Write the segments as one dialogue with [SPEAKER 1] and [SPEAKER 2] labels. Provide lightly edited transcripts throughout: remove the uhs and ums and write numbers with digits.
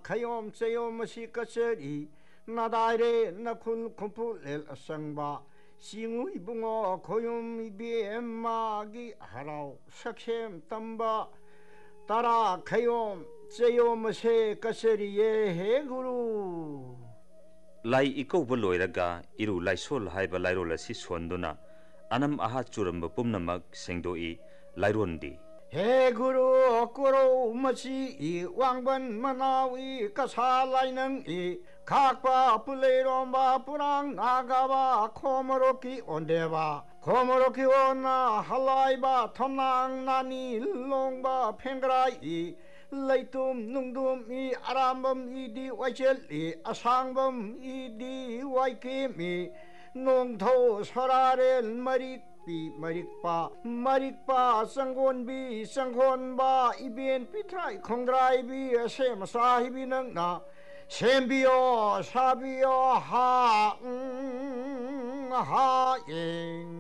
[SPEAKER 1] khayom chayom si kaseri nadaire nakhul khumpu lel asangba singui bungo khoyum ibema gi harau sakhem tamba tara khayom chayom se kaseri ye he guru
[SPEAKER 2] lai ikauba loiraga iru laisol haiba lairol asi sonduna anam aha churamba pumnamak sengdoi lairondi
[SPEAKER 1] he guru kuro masi I wangban manawi kasa lainang I kakpa puleiromba purang agaba komoroki ondeba komoroki ona halaiba thomnang nani longba phengrai I leitum nungdum I arambam I di waichel I asangbam I di waikim I nongtho sararel marik pi marikpa sanggonbi sanggonba iben pitrai khongrai bi asem sahibi nang na sembio sabio ha eng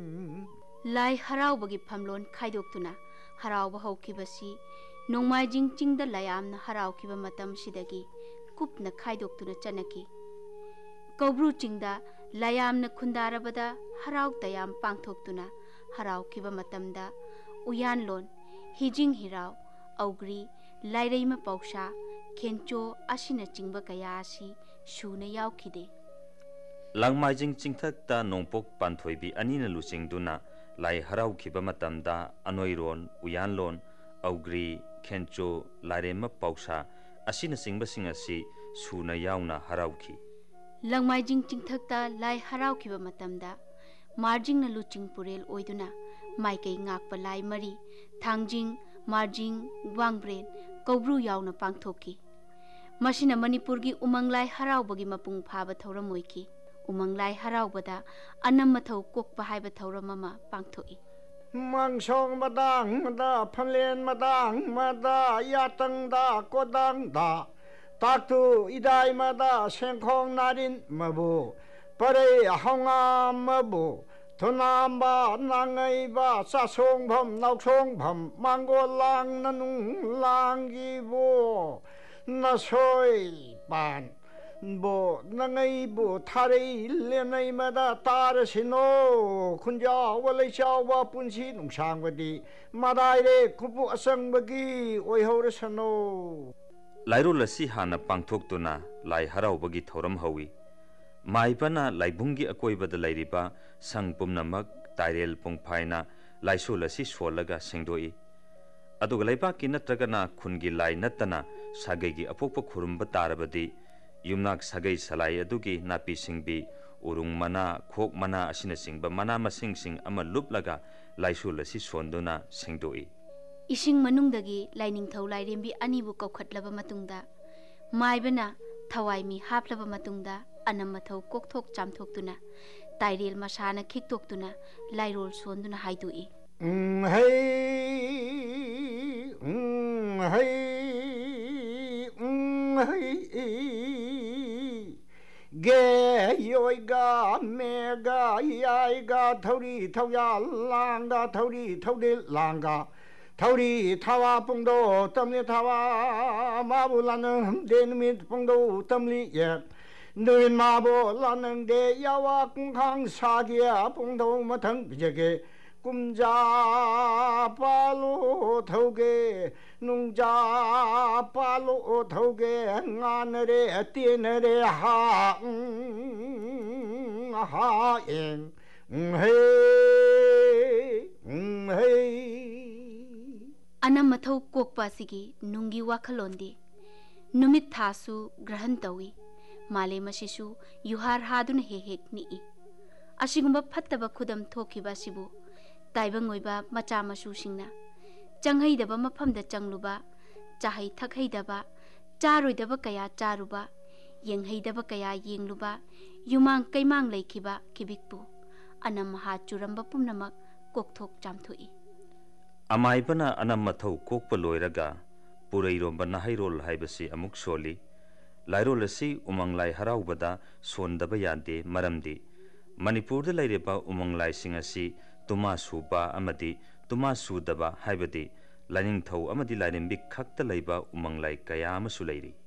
[SPEAKER 3] lai haraubagi phamlon khaidokuna harauba hokibasi nongmaijing chingda layamna haraukiba matam sidagi kupna khaidokuna chanaki Kobru chingda layamna khundarabada harau tayam pangthoktuna harau kiba matamda uyanlon hijing hirau augri laireima pausha khencho asina chingba kaya asi suna yaukide
[SPEAKER 2] langmaijing chingthakta nongpok panthoibi anina luchingduna lai harau kiba matamda anoiron uyanlon augri khencho lairema pausha asina singba singasi suna yauna harauki
[SPEAKER 3] Langmaijing chingthakta lai haraukiba matamda marjing na luching purel oiduna maikai ngakpa lai mari thangjing marjing wangbren kobru yauna pangthoki masina manipurgi umanglai haraubagi mapung phaba thauramoiki umanglai haraubada anam mathau kokpa haiba thauramama pangthoi
[SPEAKER 1] mangsong madang mada phanlen madang mada yatang da kodang da taktu idai mada sengkhong narin mabu pare hongam mabu thunamba nangai ba sasong bham nausong bham mangol lang nanung langi bo nasoi pan bo nangai bo thare lenai mada tar sino khunja walai chawa punsi nungsang badi madai re kupu asang bagi oi hore sano
[SPEAKER 2] lairol asi hana pangthoktuna lai haraubagi thoram hawi maibana laibungi akoibada lairiba sangpumnamak tairel pungphaina laisol asi solaga sengdoi aduga laibaki natragana khungi lai natana sageigi apokpa khurumba tarabadi yumnak sagai salai adugi napi singbi urung mana khok mana asina singba mana masing sing ama luplaga laisol asi sonduna sengdoi
[SPEAKER 3] Ising manungdagi lainingthau lairembi anibu kokhatlaba matungda maibana thawaimi haplaba matungda anam mathau kokthok chamthoktuna tairel masana khiktoktuna lairol sonduna haidui
[SPEAKER 1] ge yoiga mega yaiga thauri thauya langa thauri thaude langa Tauri tawa pungdo tamli tawa mabu lanang denmit pungdo tamli yet nuin mabu lanang de yawa kungkang sagia pungdo matang bijage kumja palu thoge nungja palu thoge nganare tinare ha eng hey
[SPEAKER 3] Anam mathau kokpa sigi nungi wakhalonde numit thasu grahan tawi male masisu yuhar hadun hek ni asigumba phattaba khudam thokiba sibu taibang oiba macha masu singna changhaidaba mafamda changluba chahai thakhaidaba charoidaba kaya charuba yenghaidaba kaya yengluba yumang kaimang leikhiba kibikpu anam ha churamba pumnamak kokthok chamthui
[SPEAKER 2] amaibana anam mathau kokpa loiraga pureiromba nahairol haibasi amuk soli lairol asi umanglai haraubada sondaba yande maramdi manipurda laireba umanglai sing asi tuma suba amadi tuma sudaba haibadi laning thau amadi lairimbi khakta leiba umanglai kaya amasu leiri